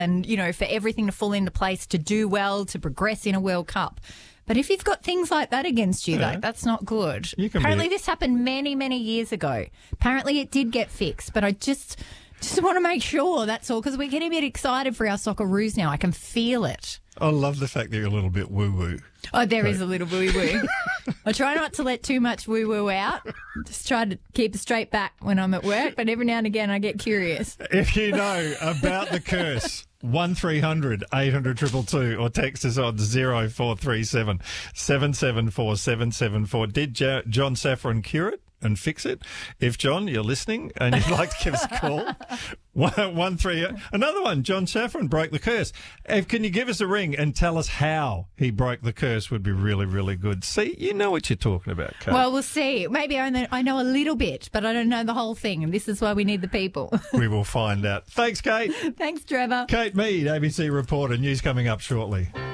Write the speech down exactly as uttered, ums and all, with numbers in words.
and, you know, for everything to fall into place, to do well, to progress in a World Cup. But if you've got things like that against you, Yeah. like, that's not good. You can Apparently be- this happened many, many years ago. Apparently it did get fixed, but I just just want to make sure, that's all, because we're getting a bit excited for our Socceroos now. I can feel it. I love the fact that you're a little bit woo-woo. Oh, there is a little woo-woo. I try not to let too much woo-woo out. Just try to keep a straight back when I'm at work, but every now and again I get curious. If you know about the curse, one three hundred eight hundred two two two or text us on zero four three seven seven seven four seven seven four. Did Jo- John Safran cure it and fix it? If, John, you're listening and you'd like to give us a call, one, one three, another one, John Safran broke the curse. If, can you give us a ring and tell us how he broke the curse would be really, really good. See, you know what you're talking about, Kate. Well, we'll see. Maybe I know, I know a little bit, but I don't know the whole thing, and this is why we need the people. We will find out. Thanks, Kate. Thanks, Trevor. Kate Mead, A B C reporter. News coming up shortly.